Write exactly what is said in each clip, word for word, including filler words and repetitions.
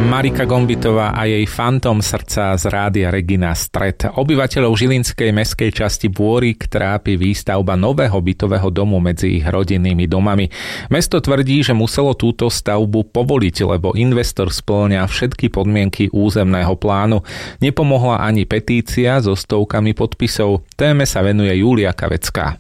Marika Gombitová a jej Fantom srdca z rádia Regina Stret. Obyvateľov žilinskej mestskej časti Bôrik trápi výstavba nového bytového domu medzi ich rodinnými domami. Mesto tvrdí, že muselo túto stavbu povoliť, lebo investor spĺňa všetky podmienky územného plánu. Nepomohla ani petícia so stovkami podpisov. Téme sa venuje Júlia Kavecká.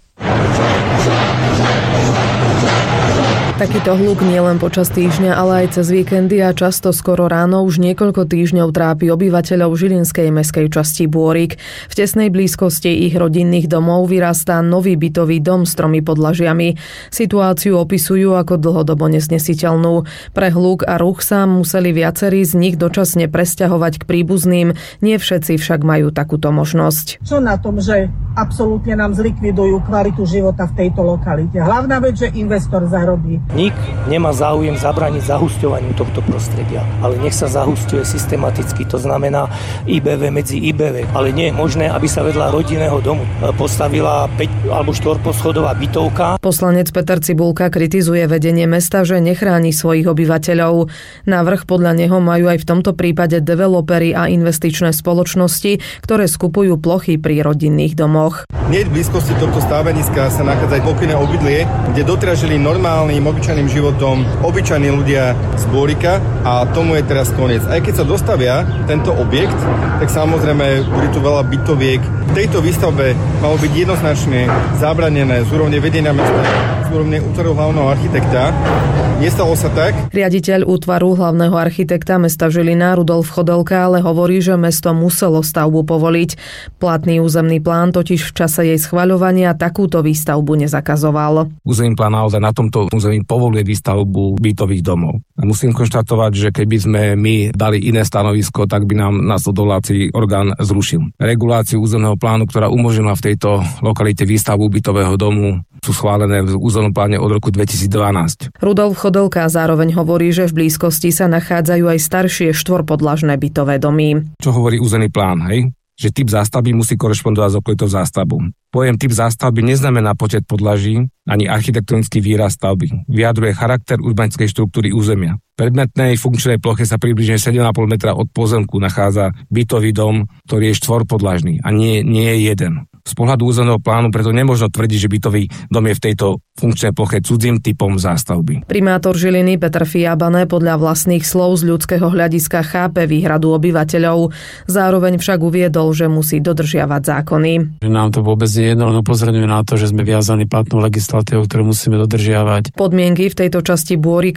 Takýto hluk nielen počas týždňa, ale aj cez víkendy a často skoro ráno už niekoľko týždňov trápi obyvateľov žilinskej mestskej časti Bôrik. V tesnej blízkosti ich rodinných domov vyrastá nový bytový dom s tromi podlažiami. Situáciu opisujú ako dlhodobo nesnesiteľnú. Pre hluk a ruch sa museli viacerí z nich dočasne presťahovať k príbuzným, nie všetci však majú takúto možnosť. Čo na tom, že absolútne nám zlikvidujú kvalitu života v tejto lokalite? Hlavná vec, že investor zarobí. Nik nemá záujem zabrániť zahusťovaniu tohto prostredia, ale nech sa zahusťuje systematicky, to znamená í bé vé medzi í bé vé. Ale nie je možné, aby sa vedľa rodinného domu postavila päť alebo štvorposchodová bytovka. Poslanec Peter Cibulka kritizuje vedenie mesta, že nechráni svojich obyvateľov. Navrch podľa neho majú aj v tomto prípade developeri a investičné spoločnosti, ktoré skupujú plochy pri rodinných domoch. Hneď v blízkosti tohto stáveniska sa nachádza pokojné obydlie, kde doteraz žili normálnym obyčajným životom obyčajní ľudia z Bórika a tomu je teraz koniec. Aj keď sa dostavia tento objekt, tak samozrejme bude tu veľa bytoviek. V tejto výstavbe malo byť jednoznačne zabranené z úrovne vedenia mesta, z úrovne útvaru hlavného architekta. Nestalo sa tak. Riaditeľ útvaru hlavného architekta mesta Žilina Rudolf Chodelka ale hovorí, že mesto muselo stavbu povoliť. Platný územný plán totiž v čase jej schvaľovania takúto výstavbu nezakazoval. Územný plán naozaj na tomto území povoluje výstavbu bytových domov. A musím konštatovať, že keby sme my dali iné stanovisko, tak by nám nás odvolací orgán zrušil. Reguláciu územného plánu, ktorá umožnila v tejto lokalite výstavbu bytového domu, sú schválené v územnom pláne od roku dvetisícdvanásť. Rudolf Chodelka zároveň hovorí, že v blízkosti sa nachádzajú aj staršie štvorpodlažné bytové domy. Čo hovorí územný plán, hej? Že typ zástavby musí korešpondovať s okolitou zástavbou. Pojem typ zástavby neznamená počet podlaží ani architektonický výraz stavby. Vyjadruje charakter urbanistickej štruktúry územia. V predmetnej funkčnej ploche sa približne sedem a pol metra od pozemku nachádza bytový dom, ktorý je štvorpodlažný a nie, nie je jeden. Z pohľadu územného plánu preto nemožno tvrdiť, že bytový dom je v tejto funkčnej ploche cudzím typom zástavby. Primátor Žiliny Peter Fiabané podľa vlastných slov z ľudského hľadiska chápe výhradu obyvateľov. Zároveň však uviedol, že musí dodržiavať zákony. Že nám to vôbec nie je jedno, len upozorňuje na to, že sme viazaní platnou legislatívou, ktorú musíme dodržiavať. Podmienky v tejto časti Bôrik